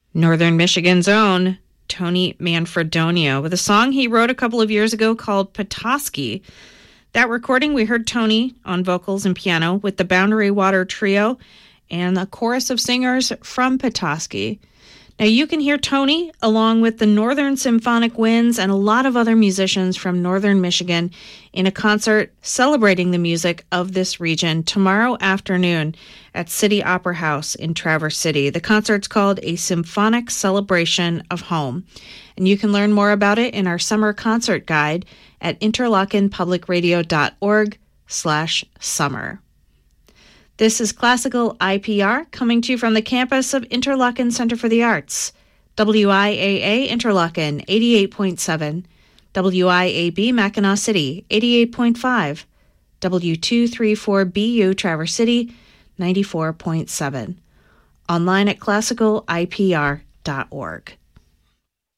Northern Michigan's own Tony Manfredonio with a song he wrote a couple of years ago called Petoskey. That recording, we heard Tony on vocals and piano with the Boundary Water Trio and a chorus of singers from Petoskey. Now you can hear Tony along with the Northern Symphonic Winds and a lot of other musicians from Northern Michigan in a concert celebrating the music of this region tomorrow afternoon at City Opera House in Traverse City. The concert's called A Symphonic Celebration of Home, and you can learn more about it in our summer concert guide at interlochenpublicradio.org/summer. This is Classical IPR coming to you from the campus of Interlochen Center for the Arts, WIAA Interlochen 88.7, WIAB Mackinac City 88.5, W234BU Traverse City 94.7. Online at classicalipr.org.